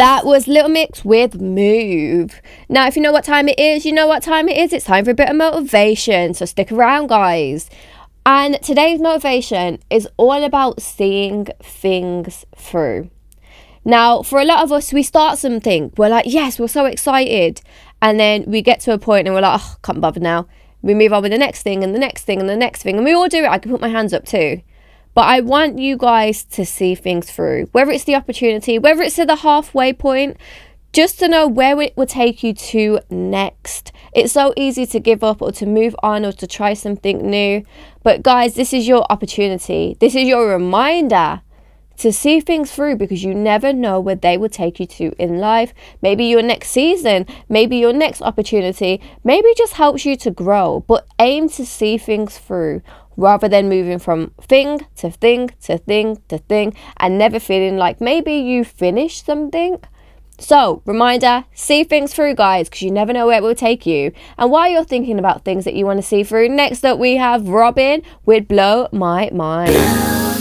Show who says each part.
Speaker 1: That was Little Mix with Move. Now, if you know what time it is, you know what time it is. It's time for a bit of motivation. So stick around, guys. And today's motivation is all about seeing things through. Now, for a lot of us, we start something. We're like, yes, we're so excited. And then we get to a point and we're like, oh, can't bother now. We move on with the next thing and the next thing and the next thing. And we all do it. I can put my hands up too. But I want you guys to see things through, whether it's the opportunity, whether it's to the halfway point, just to know where it will take you to next. It's so easy to give up or to move on or to try something new. But guys, this is your opportunity. This is your reminder to see things through, because you never know where they will take you to in life. Maybe your next season, maybe your next opportunity, maybe it just helps you to grow. But aim to see things through, rather than moving from thing to thing to thing to thing and never feeling like maybe you finished something. So, reminder, see things through, guys, because you never know where it will take you. And while you're thinking about things that you want to see through, next up we have Robyn with Blow My Mind.